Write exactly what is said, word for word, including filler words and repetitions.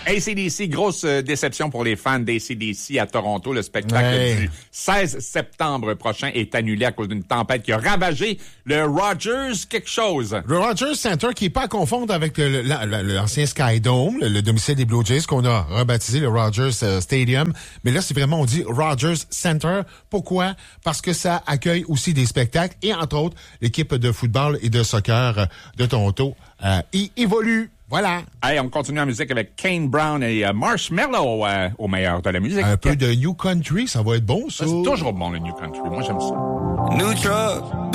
A C D C, grosse euh, déception pour les fans d'A C D C à Toronto. Le spectacle Ouais. du seize septembre prochain est annulé à cause d'une tempête qui a ravagé le Rogers quelque chose. Le Rogers Center, qui n'est pas à confondre avec le- le- l'ancien Sky Dome, le, le domicile des Blue Jays, qu'on a rebaptisé le Rogers euh, Stadium. Mais là, c'est vraiment, on dit Rogers Center. Pourquoi? Parce que ça accueille aussi des spectacles et, entre autres, l'équipe de football et de soccer euh, de Toronto euh, y évolue. Voilà. Hey, on continue en musique avec Kane Brown et euh, Marshmello euh, au meilleur de la musique. Un peu de New Country, ça va être bon, ça. C'est toujours bon, le New Country. Moi, j'aime ça. New truck.